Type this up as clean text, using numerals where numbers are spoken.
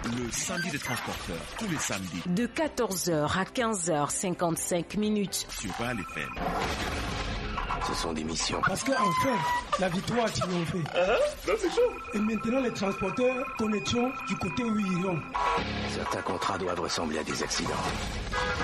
Le samedi des transporteurs, tous les samedis. De 14h à 15h55 minutes. Sur Val FM. Ce sont des missions. Parce qu'enfin, la victoire a triomphé. Non, c'est chaud. Et maintenant, les transporteurs, connexion du côté où ils iront. Certains contrats doivent ressembler à des accidents.